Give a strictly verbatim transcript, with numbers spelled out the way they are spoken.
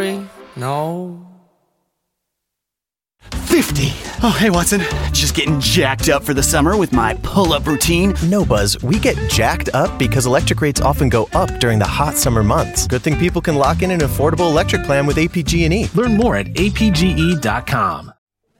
sorry, no. fifty. Oh, hey, Watson. Just getting jacked up for the summer with my pull-up routine. No, Buzz, we get jacked up because electric rates often go up during the hot summer months. Good thing people can lock in an affordable electric plan with A P G and E. Learn more at A P G E dot com.